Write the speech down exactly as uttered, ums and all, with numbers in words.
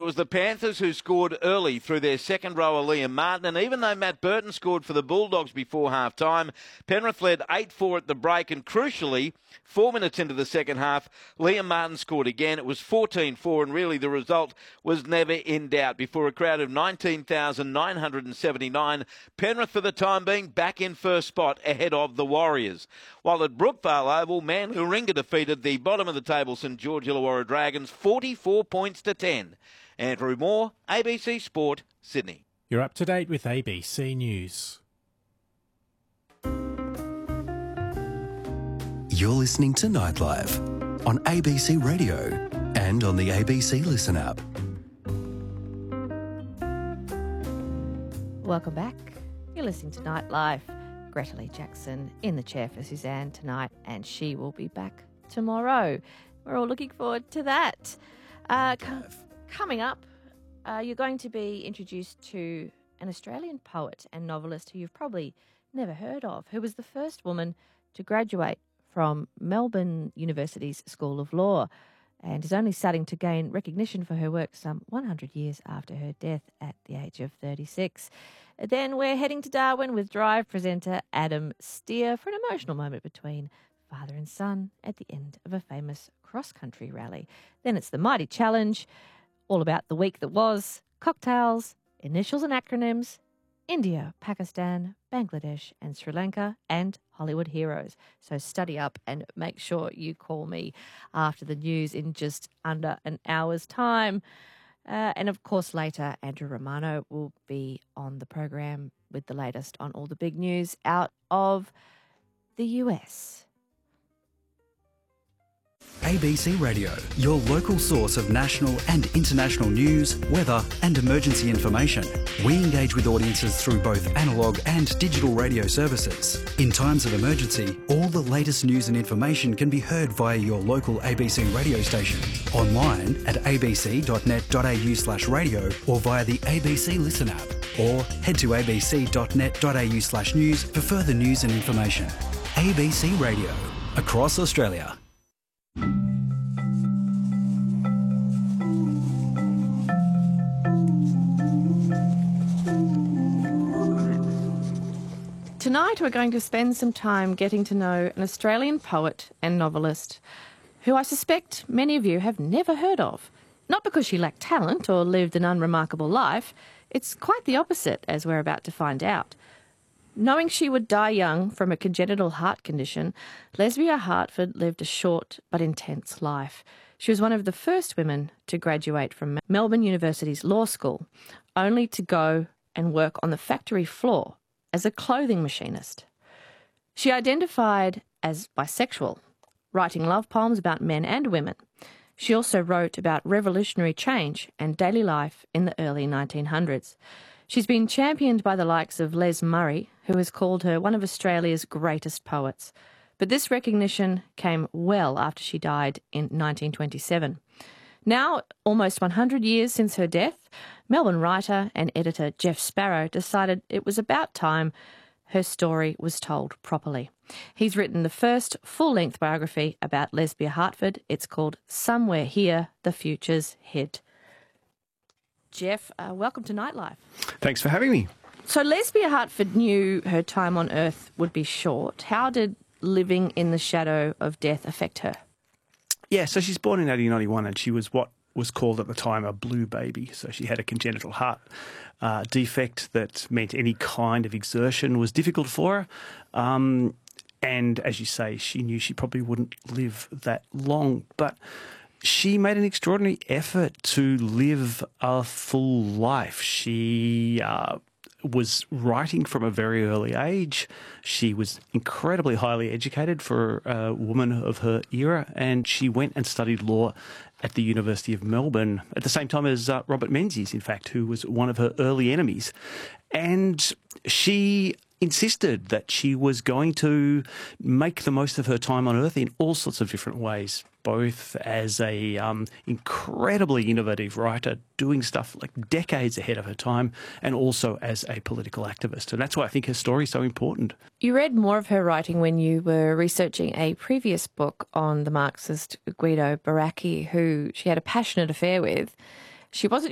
was the Panthers who scored early through their second rower, Liam Martin. And even though Matt Burton scored for the Bulldogs before half-time, Penrith led eight four at the break. And crucially, four minutes into the second half, Liam Martin scored again. It was fourteen four, and really the result was never in doubt. Before a crowd of nineteen thousand nine hundred seventy-nine, Penrith for the time being back in first spot ahead of the Warriors. While at Brookvale Oval, Manuringa defeated the bottom of the table St George Illawarra Dragons forty-four points to ten. Andrew Moore, A B C Sport, Sydney. You're up to date with A B C News. You're listening to Nightlife on A B C Radio and on the A B C Listen app. Welcome back. You're listening to Nightlife. Greta Lee Jackson in the chair for Suzanne tonight, and she will be back tomorrow. We're all looking forward to that. Uh, co- coming up, uh, you're going to be introduced to an Australian poet and novelist who you've probably never heard of, who was the first woman to graduate from Melbourne University's School of Law and is only starting to gain recognition for her work some one hundred years after her death at the age of thirty-six. Then we're heading to Darwin with Drive presenter Adam Steer for an emotional moment between father and son at the end of a famous cross-country rally. Then it's the Mighty Challenge, all about the week that was, cocktails, initials and acronyms, India, Pakistan, Bangladesh and Sri Lanka, and Hollywood heroes. So study up and make sure you call me after the news in just under an hour's time. Uh, and of course later, Andrew Romano will be on the program with the latest on all the big news out of the U S. A B C Radio, your local source of national and international news, weather and emergency information. We engage with audiences through both analogue and digital radio services. In times of emergency, all the latest news and information can be heard via your local A B C radio station, online at abc.net.au slash radio or via the A B C Listen app, or head to abc.net.au slash news for further news and information. A B C Radio, across Australia. Tonight we're going to spend some time getting to know an Australian poet and novelist who I suspect many of you have never heard of. Not because she lacked talent or lived an unremarkable life, it's quite the opposite, as we're about to find out. Knowing she would die young from a congenital heart condition, Lesbia Hartford lived a short but intense life. She was one of the first women to graduate from Melbourne University's law school, only to go and work on the factory floor as a clothing machinist. She identified as bisexual, writing love poems about men and women. She also wrote about revolutionary change and daily life in the early nineteen hundreds. She's been championed by the likes of Les Murray, who has called her one of Australia's greatest poets. But this recognition came well after she died in nineteen twenty-seven. Now, almost one hundred years since her death, Melbourne writer and editor Jeff Sparrow decided it was about time her story was told properly. He's written the first full-length biography about Lesbia Hartford. It's called Somewhere Here, The Future's Hid. Jeff, uh, welcome to Nightlife. Thanks for having me. So Lesbia Hartford knew her time on Earth would be short. How did living in the shadow of death affect her? Yeah, so she's born in eighteen ninety-one and she was what was called at the time a blue baby. So she had a congenital heart uh, defect that meant any kind of exertion was difficult for her. Um, and as you say, she knew she probably wouldn't live that long. But she made an extraordinary effort to live a full life. She uh, was writing from a very early age. She was incredibly highly educated for a woman of her era, and she went and studied law at the University of Melbourne at the same time as uh, Robert Menzies, in fact, who was one of her early enemies. And she insisted that she was going to make the most of her time on Earth in all sorts of different ways, both as a um, incredibly innovative writer doing stuff like decades ahead of her time, and also as a political activist. And that's why I think her story is so important. You read more of her writing when you were researching a previous book on the Marxist Guido Baracchi, who she had a passionate affair with. She wasn't